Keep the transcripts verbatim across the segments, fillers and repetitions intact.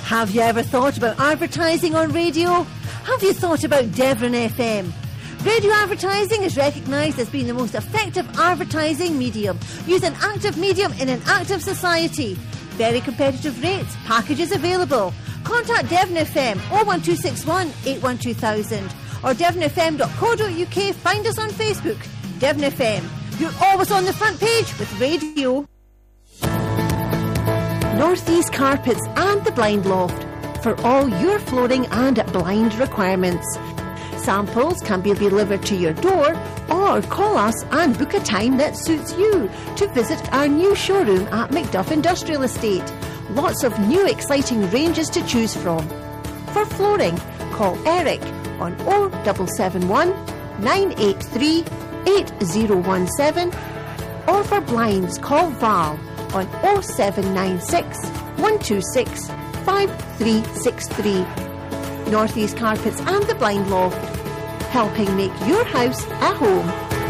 Have you ever thought about advertising on radio? Have you thought about Devon F M? Radio advertising is recognised as being the most effective advertising medium. Use an active medium in an active society. Very competitive rates, packages available. Contact Devon F M oh one two six one, eight one two thousand or devon f m dot co dot u k. Find us on Facebook. Devon F M. You're always on the front page with radio. Northeast Carpets and the Blind Loft for all your flooring and blind requirements. Samples can be delivered to your door or call us and book a time that suits you to visit our new showroom at Macduff Industrial Estate. Lots of new exciting ranges to choose from. For flooring, call Eric on oh seven seven one, nine eight three, eight oh one seven or for blinds, call Val on oh seven nine six, one two six, five three six three. Northeast Carpets and the Blind Loft, helping make your house a home.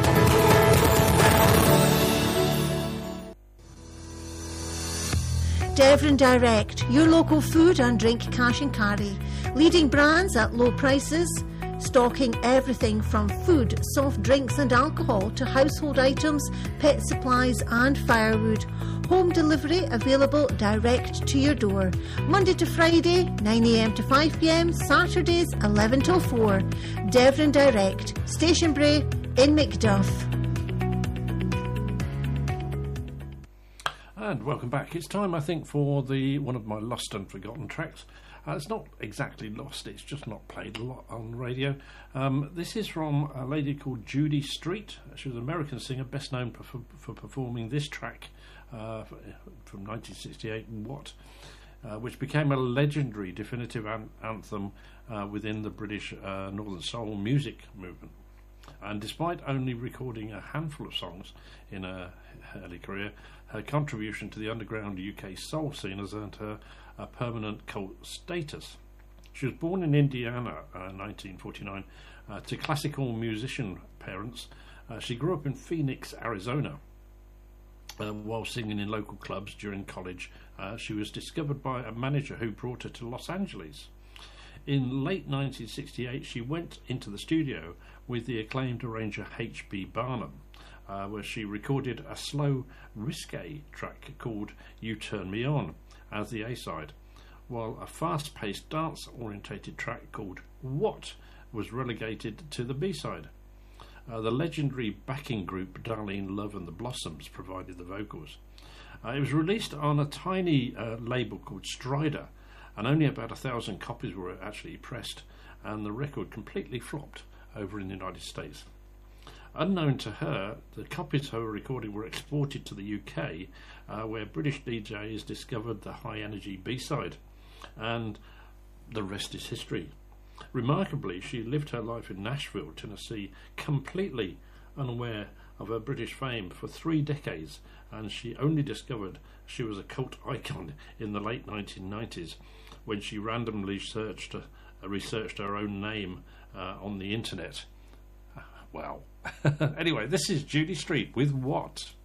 Devon Direct, your local food and drink cash and carry. Leading brands at low prices, stocking everything from food, soft drinks and alcohol to household items, pet supplies and firewood. Home delivery available direct to your door. Monday to Friday, nine a m to five p m, Saturdays eleven till four. Devon Direct, Stationbury in Macduff. And welcome back. It's time, I think, for the one of my lost and forgotten tracks. Uh, it's not exactly lost, it's just not played a lot on radio. Um, this is from a lady called Judy Street. She was an American singer, best known for, for performing this track uh, from nineteen sixty-eight, What, uh, which became a legendary definitive an- anthem uh, within the British uh, Northern Soul music movement. And despite only recording a handful of songs in her early career, her contribution to the underground U K soul scene has earned her a permanent cult status. She was born in Indiana in uh, nineteen forty-nine uh, to classical musician parents. Uh, she grew up in Phoenix, Arizona. Uh, while singing in local clubs during college, uh, she was discovered by a manager who brought her to Los Angeles. In late nineteen sixty-eight, she went into the studio with the acclaimed arranger H B Barnum, uh, where she recorded a slow, risque track called You Turn Me On as the A-side, while a fast-paced, dance-orientated track called What was relegated to the B-side. Uh, the legendary backing group Darlene Love and the Blossoms provided the vocals. Uh, it was released on a tiny uh, label called Strider, and only about a thousand copies were actually pressed, and the record completely flopped over in the United States. Unknown to her, the copies of her recording were exported to the U K, uh, where British D Js discovered the high-energy B-side, and the rest is history. Remarkably, she lived her life in Nashville, Tennessee, completely unaware of her British fame for three decades, and she only discovered she was a cult icon in the late nineteen nineties when she randomly searched, uh, researched her own name uh, on the internet. Wow. Anyway, this is Judy Street with What?